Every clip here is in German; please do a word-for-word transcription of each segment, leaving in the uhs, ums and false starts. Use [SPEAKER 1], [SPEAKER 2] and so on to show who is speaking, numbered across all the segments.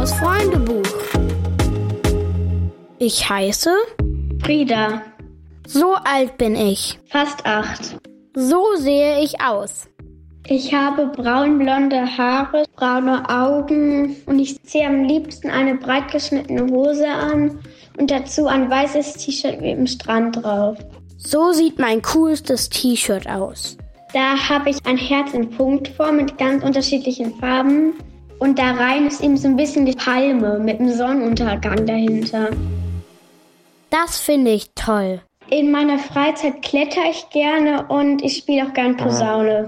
[SPEAKER 1] Maus Freundebuch. Ich heiße
[SPEAKER 2] Frieda.
[SPEAKER 1] So alt bin ich.
[SPEAKER 2] Fast acht.
[SPEAKER 1] So sehe ich aus.
[SPEAKER 2] Ich habe braunblonde Haare, braune Augen und ich ziehe am liebsten eine breit geschnittene Hose an und dazu ein weißes T-Shirt mit dem Strand drauf.
[SPEAKER 1] So sieht mein coolstes T-Shirt aus.
[SPEAKER 2] Da habe ich ein Herz in Punktform mit ganz unterschiedlichen Farben und da rein ist eben so ein bisschen die Palme mit dem Sonnenuntergang dahinter.
[SPEAKER 1] Das finde ich toll.
[SPEAKER 2] In meiner Freizeit kletter ich gerne und ich spiele auch gern Posaune.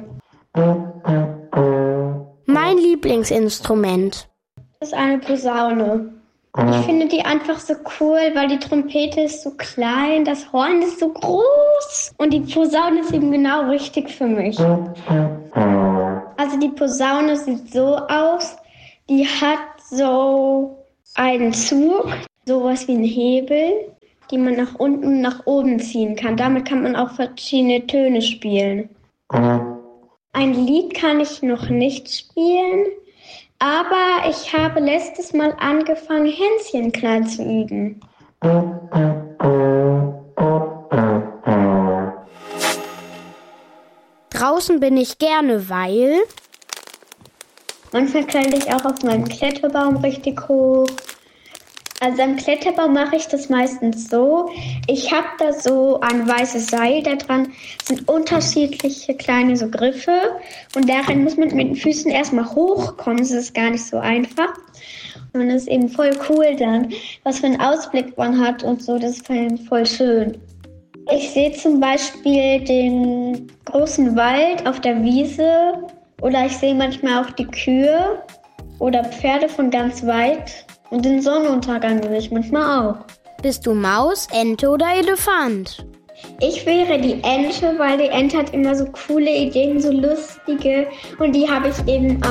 [SPEAKER 1] Mein Lieblingsinstrument.
[SPEAKER 2] Das ist eine Posaune. Ich finde die einfach so cool, weil die Trompete ist so klein, das Horn ist so groß und die Posaune ist eben genau richtig für mich. Also die Posaune sieht so aus, die hat so einen Zug, sowas wie einen Hebel, die man nach unten und nach oben ziehen kann. Damit kann man auch verschiedene Töne spielen. Ein Lied kann ich noch nicht spielen, aber ich habe letztes Mal angefangen, Hänschen klein zu üben.
[SPEAKER 1] Draußen bin ich gerne, weil...
[SPEAKER 2] Manchmal kletter ich auch auf meinem Kletterbaum richtig hoch. Also am Kletterbaum mache ich das meistens so. Ich habe da so ein weißes Seil, da dran sind unterschiedliche kleine so Griffe und darin muss man mit den Füßen erstmal hochkommen. Das ist gar nicht so einfach. Und das ist eben voll cool dann, was für einen Ausblick man hat und so. Das ist voll schön. Ich sehe zum Beispiel den großen Wald auf der Wiese oder ich sehe manchmal auch die Kühe oder Pferde von ganz weit. Und den Sonnenuntergang sehe ich manchmal auch.
[SPEAKER 1] Bist du Maus, Ente oder Elefant?
[SPEAKER 2] Ich wäre die Ente, weil die Ente hat immer so coole Ideen, so lustige. Und die habe ich eben